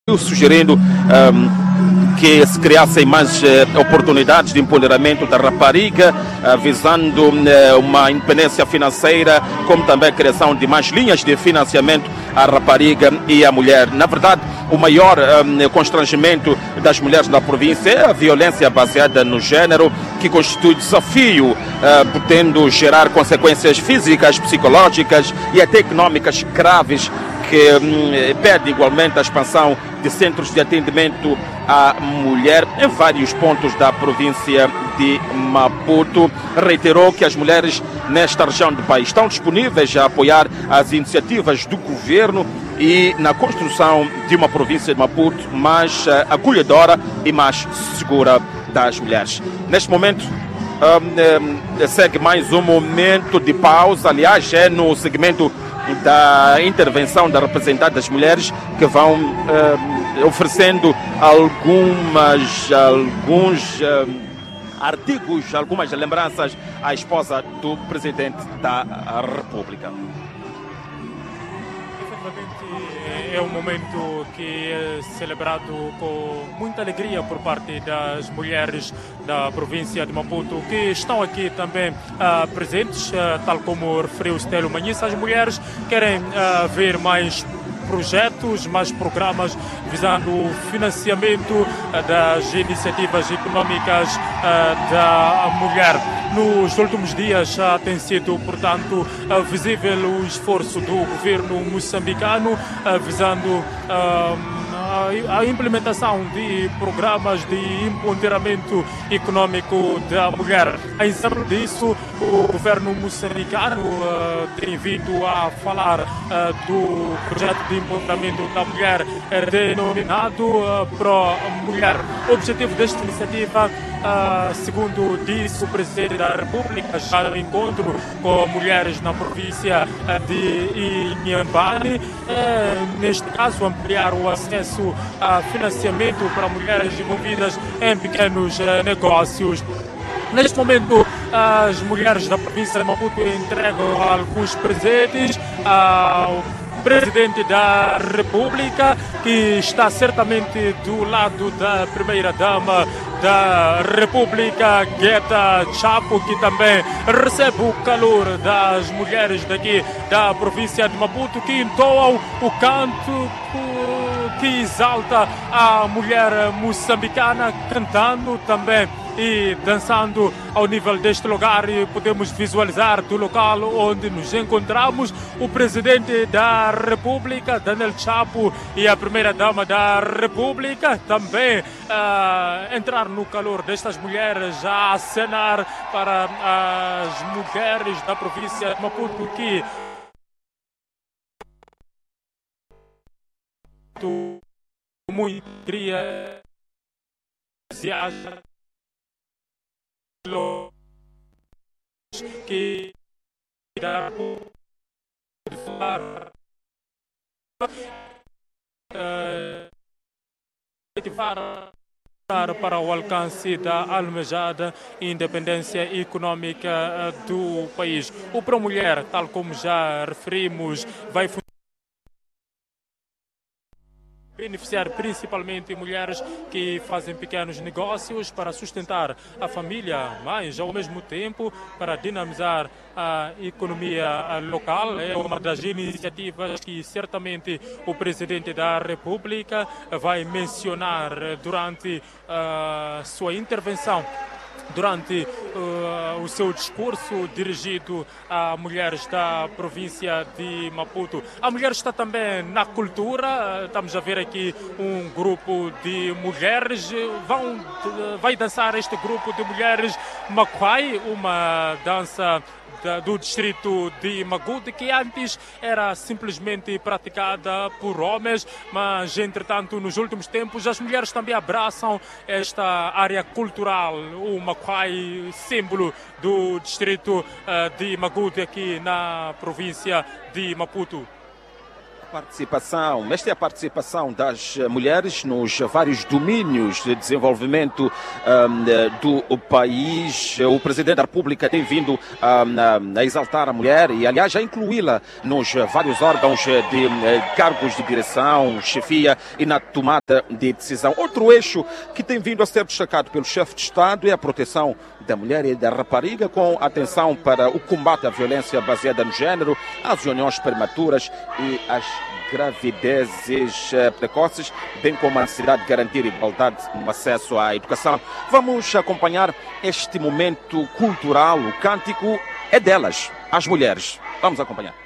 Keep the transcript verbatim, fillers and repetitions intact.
sugerindo um, que se criassem mais uh, oportunidades de empoderamento da rapariga, uh, visando uh, uma independência financeira, como também a criação de mais linhas de financiamento à rapariga e à mulher. Na verdade, o maior um, constrangimento das mulheres na província é a violência baseada no género, que constitui desafio, uh, podendo gerar consequências físicas, psicológicas e até econômicas graves, que hum, pede igualmente a expansão de centros de atendimento à mulher em vários pontos da província de Maputo. Reiterou que as mulheres nesta região do país estão disponíveis a apoiar as iniciativas do governo e na construção de uma província de Maputo mais uh, acolhedora e mais segura das mulheres. Neste momento, um, um, segue mais um momento de pausa. Aliás, é no segmento da intervenção da representante das mulheres que vão uh, oferecendo algumas, alguns uh, artigos, algumas lembranças à esposa do Presidente da República. É um momento que é celebrado com muita alegria por parte das mulheres da província de Maputo, que estão aqui também uh, presentes, uh, tal como referiu Stélio Manhissa. As mulheres querem uh, ver mais projetos, mais programas visando o financiamento uh, das iniciativas econômicas uh, da mulher. Nos últimos dias já tem sido, portanto, uh, visível o esforço do governo moçambicano uh, visando uh, a implementação de programas de empoderamento econômico da mulher. Em exemplo disso, o governo moçambicano uh, tem vindo a falar uh, do projeto de empoderamento da mulher denominado uh, Pro Mulher. O objetivo desta iniciativa, uh, segundo disse o Presidente da República, já no encontro com mulheres na província de Inhambane, é, neste caso, ampliar o acesso a financiamento para mulheres envolvidas em pequenos uh, negócios. Neste momento, as mulheres da província de Maputo entregam alguns presentes ao Presidente da República, que está certamente do lado da primeira-dama da República, Gueta Chapo, que também recebe o calor das mulheres daqui da província de Maputo, que entoam o canto que exalta a mulher moçambicana, cantando também e dançando ao nível deste lugar. E podemos visualizar do local onde nos encontramos o Presidente da República, Daniel Chapo, e a Primeira-Dama da República também uh, entrar no calor destas mulheres, a acenar para as mulheres da província de Maputo, que muito queria que dar para o alcance da almejada independência econômica do país. O Pro Mulher, tal como já referimos, vai beneficiar principalmente mulheres que fazem pequenos negócios para sustentar a família, mas ao mesmo tempo para dinamizar a economia local. É uma das iniciativas que certamente o Presidente da República vai mencionar durante a sua intervenção, durante uh, o seu discurso dirigido a mulheres da província de Maputo. A mulher está também na cultura. Estamos a ver aqui um grupo de mulheres. Vão, vai dançar este grupo de mulheres Makwai, uma dança do distrito de Magude, que antes era simplesmente praticada por homens, mas entretanto nos últimos tempos as mulheres também abraçam esta área cultural. O Makwai, símbolo do distrito de Magude aqui na província de Maputo. participação, esta é a participação das mulheres nos vários domínios de desenvolvimento um, do país. O Presidente da República tem vindo um, a exaltar a mulher e, aliás, a incluí-la nos vários órgãos de uh, cargos de direção, chefia e na tomada de decisão. Outro eixo que tem vindo a ser destacado pelo chefe de Estado é a proteção da mulher e da rapariga, com atenção para o combate à violência baseada no género, às uniões prematuras e às gravidezes precoces, bem como a necessidade de garantir igualdade no acesso à educação. Vamos acompanhar este momento cultural. O cântico é delas, as mulheres. Vamos acompanhar.